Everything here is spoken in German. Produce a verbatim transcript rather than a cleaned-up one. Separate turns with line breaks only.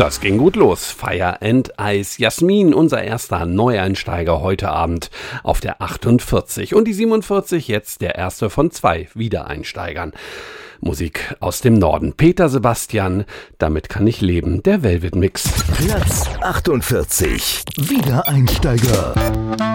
Das ging gut los. Fire and Ice. Jasmin, unser erster Neueinsteiger heute Abend auf der achtundvierzig. Und die siebenundvierzig jetzt der erste von zwei Wiedereinsteigern. Musik aus dem Norden. Peter Sebastian, Damit kann ich leben. Der Velvet Mix.
Platz achtundvierzig. Wiedereinsteiger.